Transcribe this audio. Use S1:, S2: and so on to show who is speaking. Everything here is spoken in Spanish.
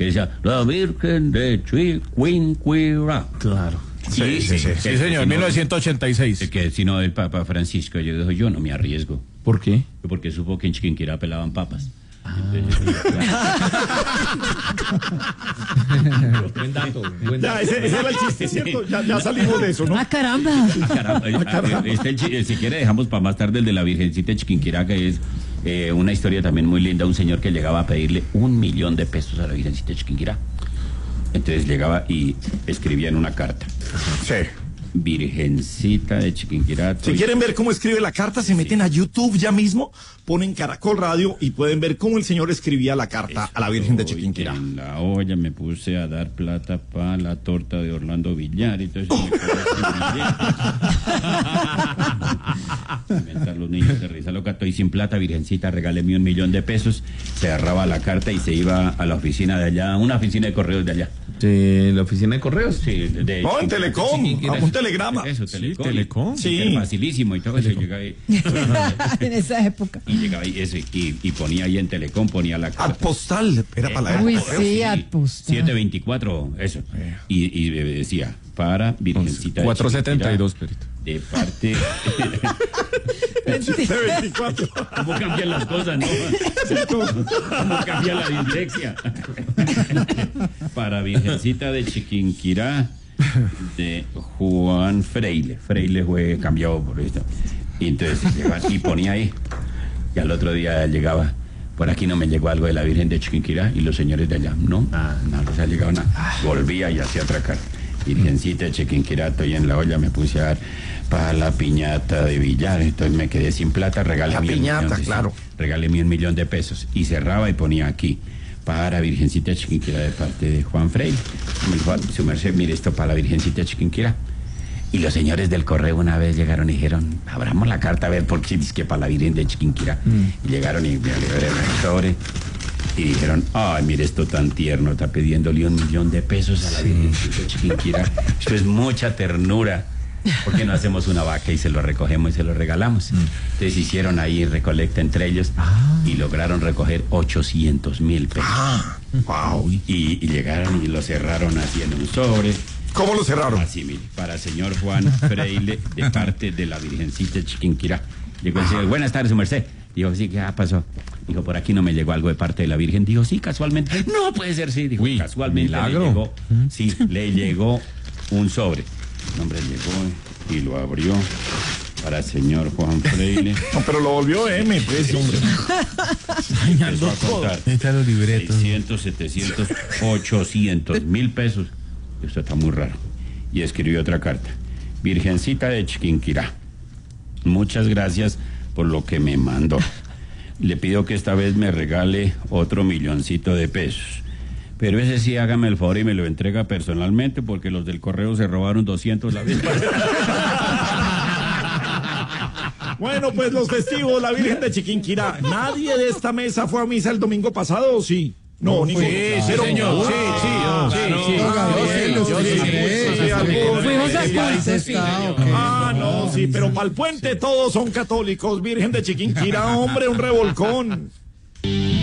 S1: que decía, la Virgen de Chiquinquirá.
S2: Claro.
S1: Sí,
S2: señor, 1986.
S1: Que si no, el Papa Francisco, yo dijo, yo no me arriesgo.
S2: ¿Por qué?
S1: Porque supo que en Chiquinquirá pelaban papas.
S3: Buen dato.
S4: Ya, ese era el chiste, ¿cierto? Ya salimos de eso, ¿no?
S5: ¡Ah, caramba!
S1: Si quiere dejamos para más tarde el de la Virgencita de Chiquinquirá, que es una historia también muy linda. Un señor que llegaba a pedirle $1.000.000 a la Virgencita de Chiquinquirá. Entonces llegaba y escribía en una carta.
S4: Sí.
S1: Virgencita de Chiquinquirá.
S4: Si quieren ver cómo escribe la carta, se meten a YouTube ya mismo, ponen Caracol Radio y pueden ver cómo el señor escribía la carta a la Virgen de Chiquinquirá.
S1: En la olla me puse a dar plata para la torta de Orlando Villar, entonces me inventar los niños de risa loca, estoy sin plata, Virgencita, regáleme $1.000.000. Se agarraba la carta y se iba a la oficina de allá, una oficina de correos de allá.
S2: ¿De la oficina de correos?
S1: Sí,
S4: no, en Telecom, a un telegrama.
S1: Eso,
S2: Telecom. Telecom.
S4: Sí.
S1: Era facilísimo y todo eso. Llegaba ahí,
S5: En esa época.
S1: y llegaba ahí eso, y ponía ahí en Telecom, ponía la carta.
S4: Ad postal, era para la
S5: Uy,
S4: época.
S5: sí, ad postal.
S1: 724, eso. Y decía, para Virgencita
S2: 472,
S1: de
S2: perito.
S1: de parte...
S4: 24.
S1: ¿Cómo cambian las cosas, no? ¿Cómo cambia la dislexia? Para Virgencita de Chiquinquirá, de Juan Freile. Freile fue cambiado por esto. Y entonces llegaba y ponía ahí. Y al otro día llegaba, por aquí no me llegó algo de la Virgen de Chiquinquirá, y los señores de allá, no les ha llegado nada. Volvía y hacía otra carta. Virgencita de Chiquinquirá, estoy en la olla, me puse a dar para la piñata de Villar, entonces me quedé sin plata, regáleme
S4: La piñata, claro.
S1: Regáleme $1.000.000. Y cerraba y ponía aquí, para Virgencita de Chiquinquirá, de parte de Juan Freire. Me dijo, su merced, mire esto para la Virgencita de Chiquinquirá. Y los señores del correo una vez llegaron y dijeron, abramos la carta a ver por qué dice que para la Virgen de Chiquinquirá. Y llegaron y me abrieron el sobre y dijeron, ay, mire esto tan tierno, está pidiéndole $1.000.000 a la Virgen de Chiquinquirá. Esto es mucha ternura. ¿Por qué no hacemos una vaca y se lo recogemos y se lo regalamos? Entonces hicieron ahí recolecta entre ellos y lograron recoger $800.000.
S4: Wow.
S1: Y llegaron y lo cerraron así en un sobre.
S4: ¿Cómo lo cerraron?
S1: Así, mire, para señor Juan Freile, de parte de la Virgencita de Chiquinquirá. Llegó el señor, buenas tardes, su merced. Dijo, sí, ¿qué pasó? Dijo, por aquí no me llegó algo de parte de la Virgen. Dijo, sí, casualmente. No puede ser, sí. Dijo, casualmente le llegó. Sí, le llegó un sobre. El hombre llegó y lo abrió para el señor Juan Freile.
S4: No, pero lo volvió M, pues, hombre.
S1: Empezó a contar.
S2: Están los libretos.
S1: 600, 700, $800.000. Esto está muy raro. Y escribió otra carta. Virgencita de Chiquinquirá, muchas gracias por lo que me mandó. Le pido que esta vez me regale otro $1.000.000. Pero ese sí, hágame el favor y me lo entrega personalmente, porque los del correo se robaron 200 la vez.
S4: Bueno, pues los festivos, la Virgen de Chiquinquirá. ¿Nadie de esta mesa fue a misa el domingo pasado o sí? No, ninguno.
S2: Sí, señor.
S5: Fuimos al culto.
S4: No, sí, pero para el puente todos son católicos. Virgen de Chiquinquirá, hombre, un revolcón.